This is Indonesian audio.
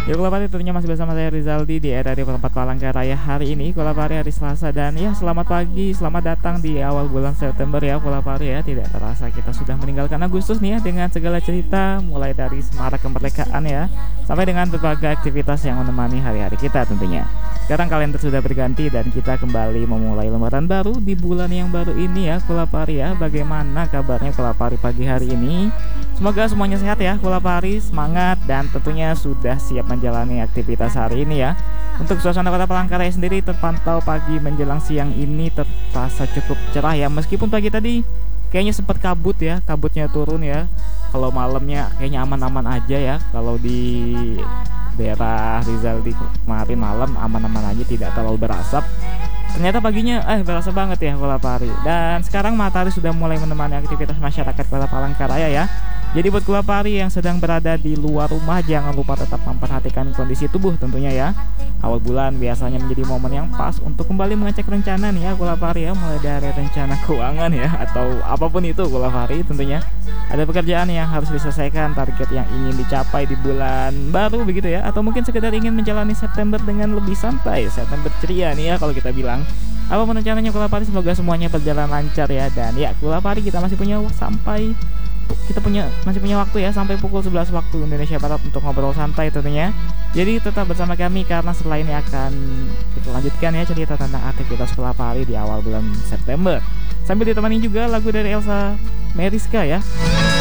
Ya Kulapari tentunya masih bersama saya Rizaldi di RRI Tempat Palangkaraya hari ini Kulapari hari Selasa dan ya selamat pagi, selamat datang di awal bulan September ya Kulapari ya. Tidak terasa kita sudah meninggalkan Agustus nih ya dengan segala cerita mulai dari semarak kemerdekaan ya sampai dengan berbagai aktivitas yang menemani hari-hari kita tentunya. Sekarang kalender sudah berganti dan kita kembali memulai lembaran baru di bulan yang baru ini ya Kulapari ya. Bagaimana kabarnya Kulapari pagi hari ini? Semoga semuanya sehat ya Kulapari, semangat dan tentunya sudah siap menjalani aktivitas hari ini ya. Untuk suasana kota Palangkaraya sendiri terpantau pagi menjelang siang ini terasa cukup cerah ya. Meskipun pagi tadi kayaknya sempat kabut ya, kabutnya turun ya. Kalau malamnya kayaknya aman-aman aja ya. Kalau di daerah Rizaldi kemarin malam aman-aman aja, tidak terlalu berasap. Ternyata paginya berasa banget ya Kulapari. Dan sekarang matahari sudah mulai menemani aktivitas masyarakat kota Palangkaraya ya. Jadi buat Kulapari yang sedang berada di luar rumah, jangan lupa tetap memperhatikan kondisi tubuh tentunya ya. Awal bulan biasanya menjadi momen yang pas untuk kembali mengecek rencana nih ya Kulapari ya. Mulai dari rencana keuangan ya, atau apapun itu Kulapari tentunya. Ada pekerjaan yang harus diselesaikan, target yang ingin dicapai di bulan baru begitu ya. Atau mungkin sekedar ingin menjalani September dengan lebih santai, September ceria nih ya kalau kita bilang. Apapun rencananya Kulapari, semoga semuanya berjalan lancar ya. Dan ya Kulapari kita masih punya waktu ya sampai pukul 11 waktu Indonesia Barat untuk ngobrol santai tentunya. Jadi tetap bersama kami karena setelah ini akan kita lanjutkan ya cerita tentang aktivitas Kulapari di awal bulan September. Sambil ditemani juga lagu dari Elsa Meriska ya.